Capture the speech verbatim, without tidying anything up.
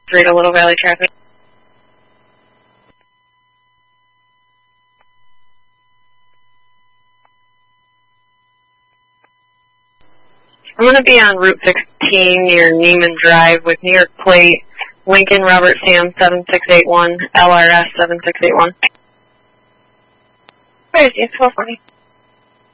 three to Little Valley traffic. I'm going to be on Route sixteen near Neiman Drive with New York plate, Lincoln Robert Sam seven six eight one, L R S seven six eight one. Where is he? twelve forty.